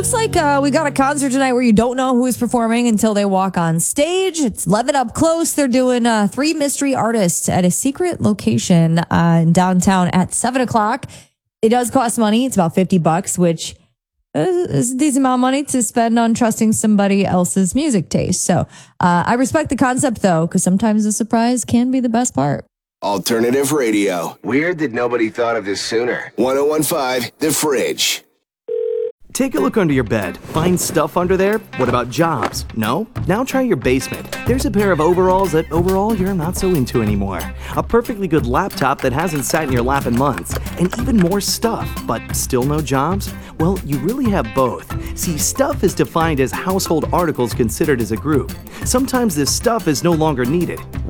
looks like we got a concert tonight where you don't know who is performing until they walk on stage. It's Lev It Up Close. They're doing 3 mystery artists at a secret location in downtown at 7 o'clock. It does cost money. It's about $50, which is a decent amount of money to spend on trusting somebody else's music taste. So I respect the concept, though, because sometimes the surprise can be the best part. Alternative radio. Weird that nobody thought of this sooner. 1015 The Fridge. Take a look under your bed. Find stuff under there? What about jobs? No? Now try your basement. There's a pair of overalls that overall you're not so into anymore. A perfectly good laptop that hasn't sat in your lap in months. And even more stuff, but still no jobs? Well, you really have both. See, stuff is defined as household articles considered as a group. Sometimes this stuff is no longer needed.